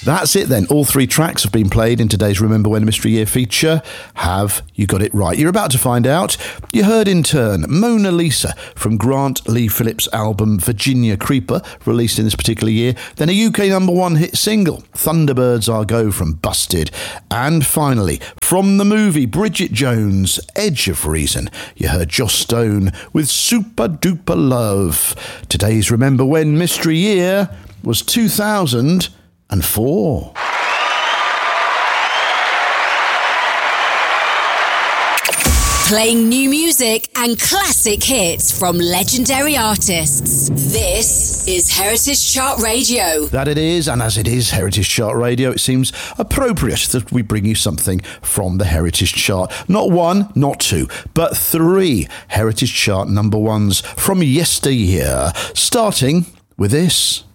That's it then. All three tracks have been played in today's Remember When Mystery Year feature. Have you got it right? You're about to find out. You heard in turn Mona Lisa from Grant Lee Phillips' album Virginia Creeper, released in this particular year. Then a UK #1 hit single, Thunderbirds Are Go from Busted. And finally, from the movie Bridget Jones' Edge of Reason, you heard Joss Stone with Super Duper Love. Today's Remember When Mystery Year was 2004. Playing new music and classic hits from legendary artists. This is Heritage Chart Radio. That it is, and as it is Heritage Chart Radio, it seems appropriate that we bring you something from the Heritage Chart. Not one, not two, but three Heritage Chart #1s from yesteryear, starting with this.